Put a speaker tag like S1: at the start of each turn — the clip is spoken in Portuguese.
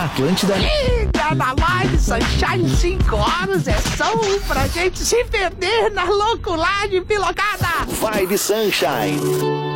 S1: na Atlântida.
S2: Liga na Live Sunshine 5 horas, é só pra gente se perder na louculagem pilocada.
S1: Vibe Sunshine.